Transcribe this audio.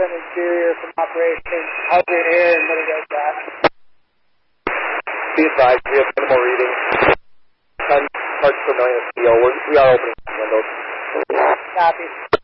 interior from operations. How's your air and what do you guys got? Be advised, we have minimal reading. 10 parts per million of steel. We are opening windows. Copy.